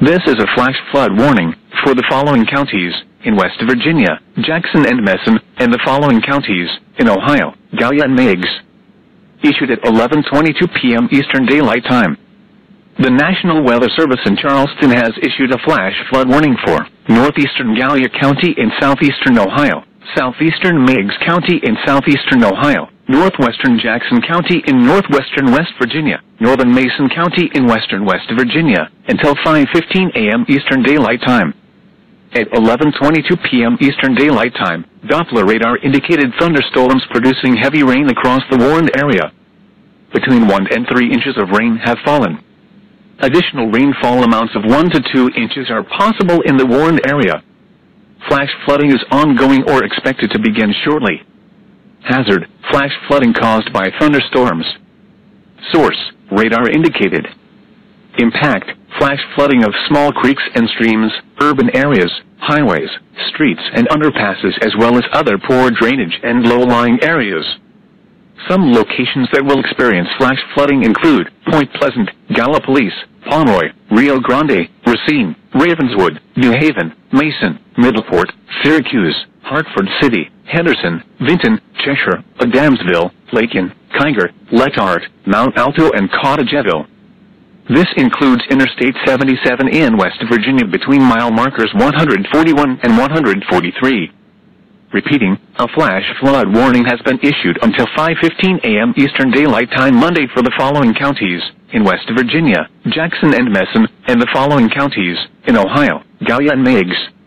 This is a flash flood warning for the following counties in West Virginia, Jackson and Madison, and the following counties in Ohio, Gallia and Meigs. Issued at 11:22 p.m. Eastern Daylight Time. The National Weather Service in Charleston has issued a flash flood warning for northeastern Gallia County in southeastern Ohio, southeastern Meigs County in southeastern Ohio, northwestern Jackson County in northwestern West Virginia, northern Mason County in western West Virginia, until 5:15 a.m. Eastern Daylight Time. At 11:22 p.m. Eastern Daylight Time, Doppler radar indicated thunderstorms producing heavy rain across the warned area. Between 1 and 3 inches of rain have fallen. Additional rainfall amounts of 1 to 2 inches are possible in the warned area. Flash flooding is ongoing or expected to begin shortly. Hazard: flash flooding caused by thunderstorms. Source: radar indicated. Impact: flash flooding of small creeks and streams, urban areas, highways, streets and underpasses, as well as other poor drainage and low-lying areas. Some locations that will experience flash flooding include Point Pleasant, Gallipolis, Pomeroy, Rio Grande, Racine, Ravenswood, New Haven, Mason, Middleport, Syracuse, Hartford City, Henderson, Vinton, Cheshire, Adamsville, Lakin, Kiger, Letart, Mount Alto and Cottageville. This includes Interstate 77 in West Virginia between mile markers 141 and 143. Repeating, a flash flood warning has been issued until 5:15 a.m. Eastern Daylight Time Monday for the following counties in West Virginia, Jackson and Madison, and the following counties in Ohio, Gallia and Meigs.